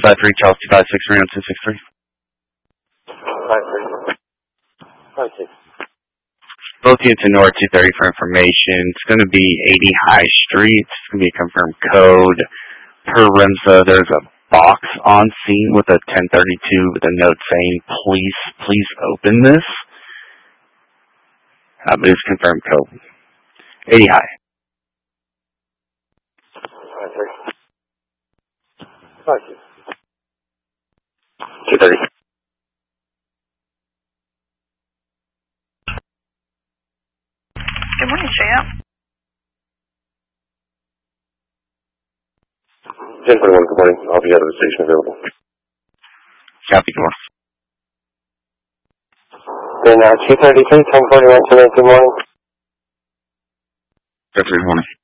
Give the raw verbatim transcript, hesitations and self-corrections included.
two five three, Charles two five six, Reno two six three. five three. five six. Both units to North two thirty for information. It's going to be eighty High Street. It's going to be a confirmed code. Per REMSA, there's a box on scene with a ten thirty-two with a note saying, please, please open this. Uh, but it's confirmed code. eighty High. five three. five six. two thirty. Good morning, champ. ten forty-one, good morning. I'll be out of the station available. Copy, good morning. Then uh, two thirty-three, ten forty-one tonight, good morning. Good morning.